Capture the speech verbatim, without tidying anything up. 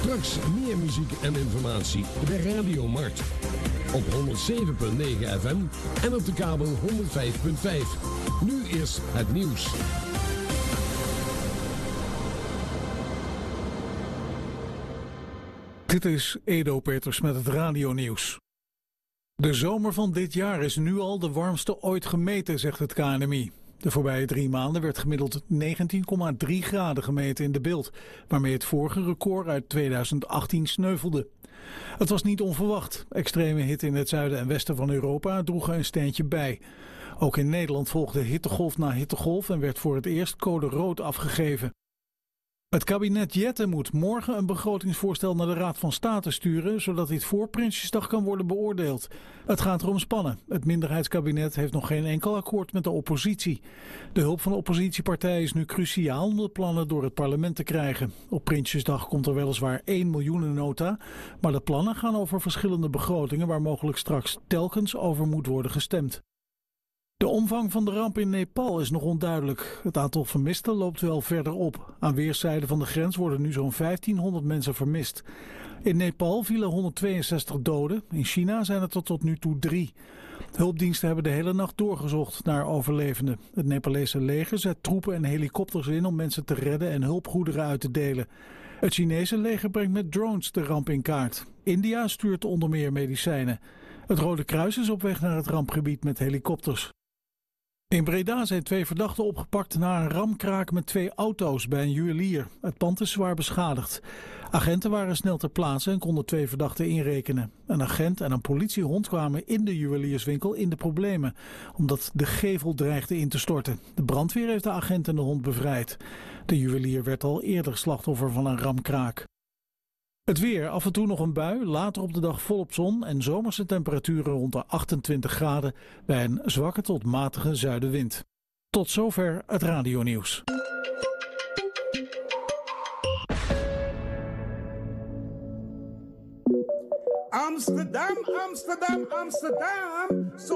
Straks meer muziek en informatie bij Radio Mart. Op honderdzeven komma negen F M en op de kabel honderdvijf komma vijf. Nu eerst het nieuws. Dit is Edo Peters met het radionieuws. De zomer van dit jaar is nu al de warmste ooit gemeten, zegt het K N M I. De voorbije drie maanden werd gemiddeld negentien komma drie graden gemeten in de Bilt, waarmee het vorige record uit tweeduizend achttien sneuvelde. Het was niet onverwacht. Extreme hitte in het zuiden en westen van Europa droegen een steentje bij. Ook in Nederland volgde hittegolf na hittegolf en werd voor het eerst code rood afgegeven. Het kabinet Jette moet morgen een begrotingsvoorstel naar de Raad van State sturen, zodat dit voor Prinsjesdag kan worden beoordeeld. Het gaat erom spannen. Het minderheidskabinet heeft nog geen enkel akkoord met de oppositie. De hulp van de oppositiepartijen is nu cruciaal om de plannen door het parlement te krijgen. Op Prinsjesdag komt er weliswaar één miljoenennota, maar de plannen gaan over verschillende begrotingen waar mogelijk straks telkens over moet worden gestemd. De omvang van de ramp in Nepal is nog onduidelijk. Het aantal vermisten loopt wel verder op. Aan weerszijden van de grens worden nu zo'n vijftienhonderd mensen vermist. In Nepal vielen honderdtweeënzestig doden. In China zijn het er tot nu toe drie. Hulpdiensten hebben de hele nacht doorgezocht naar overlevenden. Het Nepalese leger zet troepen en helikopters in om mensen te redden en hulpgoederen uit te delen. Het Chinese leger brengt met drones de ramp in kaart. India stuurt onder meer medicijnen. Het Rode Kruis is op weg naar het rampgebied met helikopters. In Breda zijn twee verdachten opgepakt na een ramkraak met twee auto's bij een juwelier. Het pand is zwaar beschadigd. Agenten waren snel ter plaatse en konden twee verdachten inrekenen. Een agent en een politiehond kwamen in de juwelierswinkel in de problemen, omdat de gevel dreigde in te storten. De brandweer heeft de agent en de hond bevrijd. De juwelier werd al eerder slachtoffer van een ramkraak. Het weer, af en toe nog een bui, later op de dag volop zon en zomerse temperaturen rond de achtentwintig graden bij een zwakke tot matige zuidenwind. Tot zover het radionieuws. Amsterdam, Amsterdam, Amsterdam. Zo